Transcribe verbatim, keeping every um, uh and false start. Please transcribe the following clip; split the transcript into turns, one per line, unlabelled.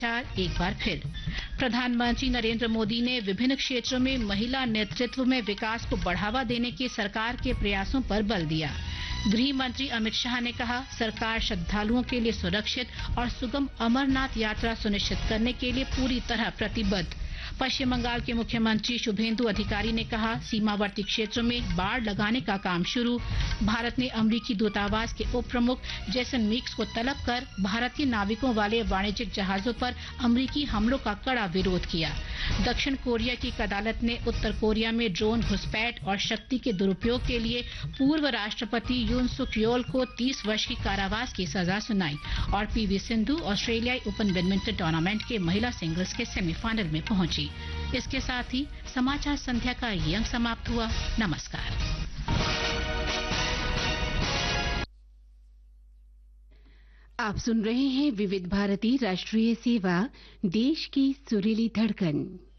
एक बार फिर प्रधानमंत्री नरेंद्र मोदी ने विभिन्न क्षेत्रों में महिला नेतृत्व में विकास को बढ़ावा देने के सरकार के प्रयासों पर बल दिया। गृह मंत्री अमित शाह ने कहा, सरकार श्रद्धालुओं के लिए सुरक्षित और सुगम अमरनाथ यात्रा सुनिश्चित करने के लिए पूरी तरह प्रतिबद्ध। पश्चिम बंगाल के मुख्यमंत्री शुभेंदु अधिकारी ने कहा, सीमावर्ती क्षेत्रों में बाड़ लगाने का काम शुरू। भारत ने अमेरिकी दूतावास के उप प्रमुख जेसन मीक्स को तलब कर भारतीय नाविकों वाले वाणिज्यिक जहाजों पर अमेरिकी हमलों का कड़ा विरोध किया। दक्षिण कोरिया की एक अदालत ने उत्तर कोरिया में ड्रोन घुसपैठ और शक्ति के दुरुपयोग के लिए पूर्व राष्ट्रपति यून सुक योल को तीस वर्ष की कारावास की सजा सुनाई। और पीवी सिंधु ऑस्ट्रेलियाई ओपन बैडमिंटन टूर्नामेंट के महिला सिंगल्स के सेमीफाइनल में पहुंची। इसके साथ ही समाचार संध्या का ये अंक समाप्त हुआ। नमस्कार।
आप सुन रहे हैं विविध भारती राष्ट्रीय सेवा, देश की सुरीली धड़कन।